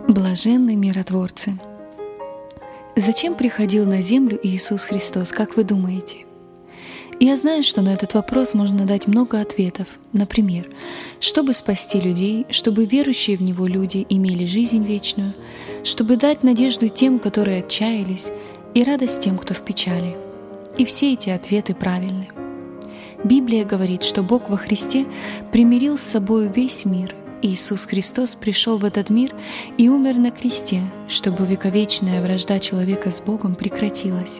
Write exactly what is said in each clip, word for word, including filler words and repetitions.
Блаженны миротворцы. Зачем приходил на землю Иисус Христос, как вы думаете? Я знаю, что на этот вопрос можно дать много ответов. Например, чтобы спасти людей, чтобы верующие в Него люди имели жизнь вечную, чтобы дать надежду тем, которые отчаялись, и радость тем, кто в печали. И все эти ответы правильны. Библия говорит, что Бог во Христе примирил с собой весь мир. Иисус Христос пришел в этот мир и умер на кресте, чтобы вековечная вражда человека с Богом прекратилась.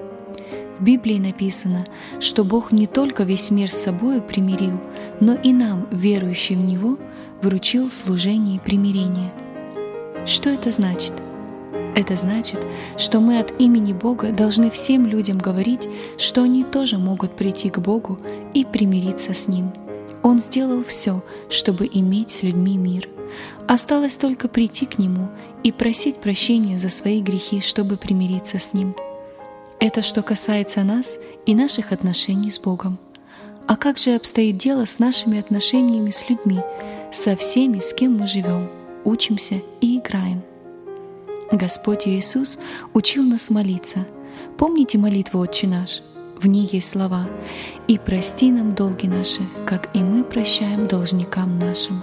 В Библии написано, что Бог не только весь мир с собой примирил, но и нам, верующим в Него, вручил служение примирения. Что это значит? Это значит, что мы от имени Бога должны всем людям говорить, что они тоже могут прийти к Богу и примириться с Ним. Он сделал все, чтобы иметь с людьми мир. Осталось только прийти к Нему и просить прощения за свои грехи, чтобы примириться с Ним. Это что касается нас и наших отношений с Богом. А как же обстоит дело с нашими отношениями с людьми, со всеми, с кем мы живем, учимся и играем? Господь Иисус учил нас молиться. Помните молитву «Отче наш»? В ней есть слова «И прости нам долги наши, как и мы прощаем должникам нашим».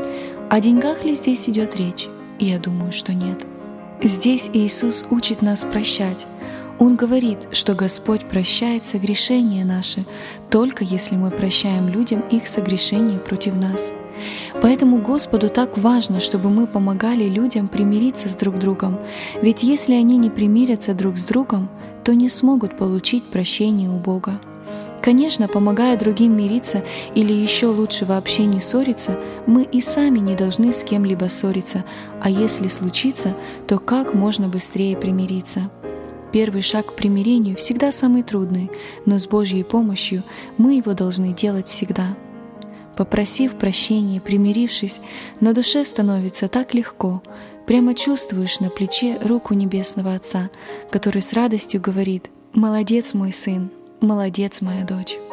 О деньгах ли здесь идет речь? Я думаю, что нет. Здесь Иисус учит нас прощать. Он говорит, что Господь прощает согрешения наши, только если мы прощаем людям их согрешения против нас. Поэтому Господу так важно, чтобы мы помогали людям примириться с друг другом, ведь если они не примирятся друг с другом, то не смогут получить прощение у Бога. Конечно, помогая другим мириться или еще лучше вообще не ссориться, мы и сами не должны с кем-либо ссориться, а если случится, то как можно быстрее примириться. Первый шаг к примирению всегда самый трудный, но с Божьей помощью мы его должны делать всегда. Попросив прощения, примирившись, на душе становится так легко, прямо чувствуешь на плече руку Небесного Отца, который с радостью говорит: «Молодец, мой сын, молодец, моя дочь».